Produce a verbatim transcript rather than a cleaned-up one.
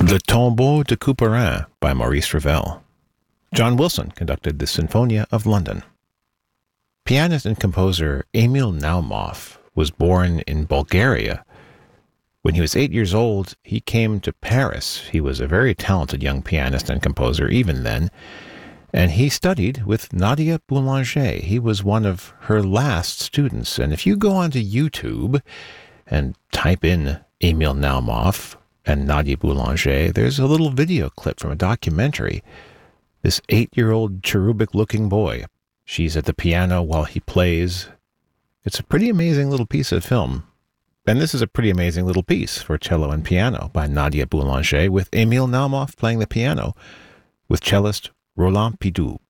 Le Tombeau de Couperin by Maurice Ravel. John Wilson conducted the Sinfonia of London. Pianist and composer Emil Naumov was born in Bulgaria. When he was eight years old, he came to Paris. He was a very talented young pianist and composer even then, and he studied with Nadia Boulanger. He was one of her last students, and if you go onto YouTube and type in Emil Naumov and Nadia Boulanger, there's a little video clip from a documentary. This eight-year-old cherubic-looking boy, she's at the piano while he plays. It's a pretty amazing little piece of film. And this is a pretty amazing little piece for cello and piano by Nadia Boulanger, with Emil Naumov playing the piano with cellist Roland Pidoux.